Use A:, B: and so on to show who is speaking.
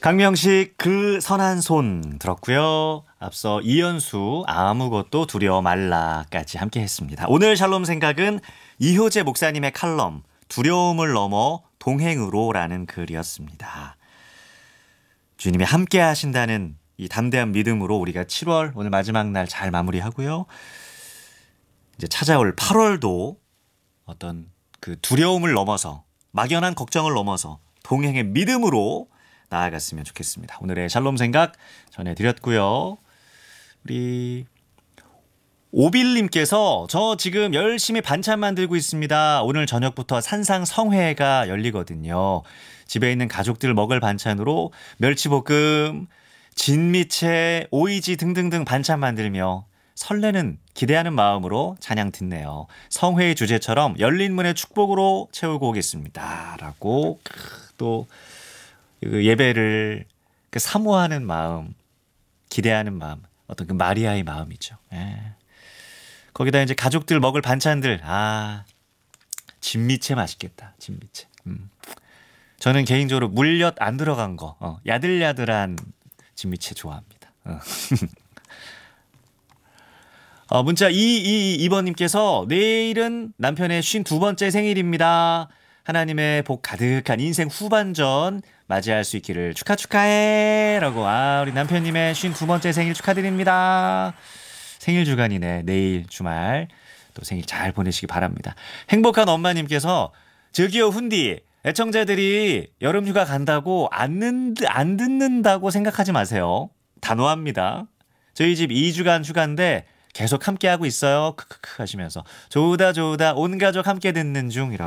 A: 강명식 그 선한 손 들었고요. 앞서 이연수 아무것도 두려워 말라까지 함께 했습니다. 오늘 샬롬 생각은 이효재 목사님의 칼럼 두려움을 넘어 동행으로라는 글이었습니다. 주님이 함께 하신다는 이 담대한 믿음으로 우리가 7월 오늘 마지막 날 잘 마무리하고요. 이제 찾아올 8월도 어떤 그 두려움을 넘어서 막연한 걱정을 넘어서 동행의 믿음으로 나아갔으면 좋겠습니다. 오늘의 샬롬 생각 전해드렸고요. 우리 오빌님께서 저 지금 열심히 반찬 만들고 있습니다. 오늘 저녁부터 산상 성회가 열리거든요. 집에 있는 가족들 먹을 반찬으로 멸치볶음, 진미채, 오이지 등등등 반찬 만들며 설레는 기대하는 마음으로 찬양 듣네요. 성회의 주제처럼 열린 문의 축복으로 채우고 오겠습니다. 라고 또 예배를 사모하는 마음, 기대하는 마음, 어떤 그 마리아의 마음이죠. 예. 거기다 이제 가족들 먹을 반찬들, 진미채 맛있겠다. 진미채. 저는 개인적으로 물엿 안 들어간 거, 야들야들한 진미채 좋아합니다. 문자 2222번님께서 내일은 남편의 52번째 생일입니다. 하나님의 복 가득한 인생 후반전 맞이할 수 있기를 축하해 라고 우리 남편님의 52번째 생일 축하드립니다. 생일 주간이네. 내일 주말 또 생일 잘 보내시기 바랍니다. 행복한 엄마님께서 저기요 훈디 애청자들이 여름휴가 간다고 안 듣는다고 생각하지 마세요. 단호합니다. 저희 집 2주간 휴가인데 계속 함께하고 있어요. 크크크 하시면서 좋다 온 가족 함께 듣는 중이라고